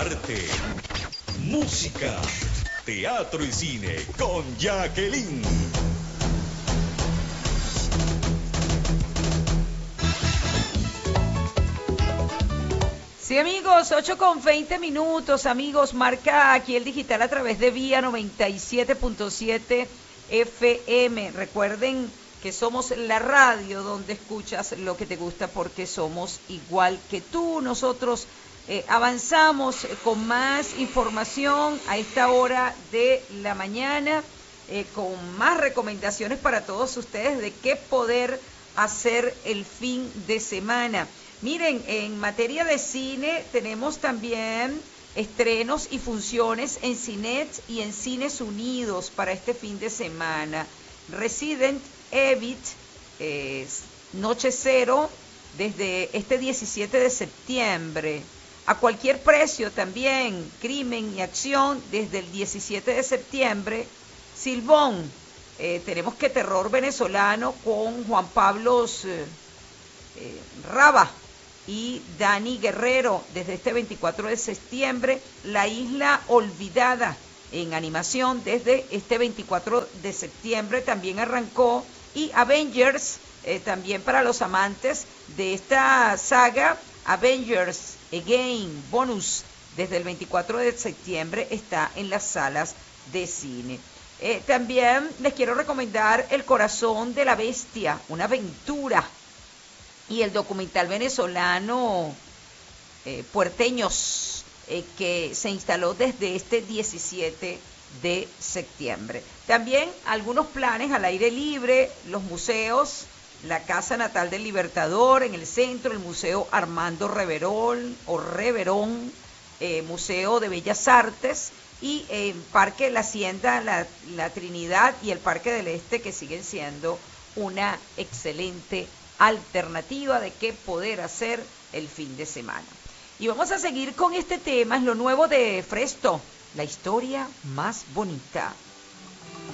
arte, música, teatro y cine con Jacqueline. Sí, amigos, 8:20, amigos, marca aquí el digital a través de Vía 97.7 FM. Recuerden que somos la radio donde escuchas lo que te gusta porque somos igual que tú. Nosotros avanzamos con más información a esta hora de la mañana, con más recomendaciones para todos ustedes de qué poder hacer el fin de semana. Miren, en materia de cine tenemos también estrenos y funciones en Cinet y en Cines Unidos para este fin de semana. Resident Evil, Noche Cero, desde este 17 de septiembre. A cualquier precio también, Crimen y Acción, desde el 17 de septiembre. Silbón, tenemos que terror venezolano con Juan Pablo Raba y Dani Guerrero, desde este 24 de septiembre. La Isla Olvidada, en animación, desde este 24 de septiembre también arrancó. Y Avengers, también para los amantes de esta saga, Avengers Again Bonus, desde el 24 de septiembre está en las salas de cine. También les quiero recomendar El Corazón de la Bestia, una aventura, y el documental venezolano Puerteños, que se instaló desde este 17 de septiembre. También algunos planes al aire libre, los museos, la Casa Natal del Libertador en el centro, el Museo Armando Reverón, Museo de Bellas Artes, y Parque La Hacienda, la Trinidad y el Parque del Este, que siguen siendo una excelente alternativa de qué poder hacer el fin de semana. Y vamos a seguir con este tema, es lo nuevo de Fresto, la historia más bonita.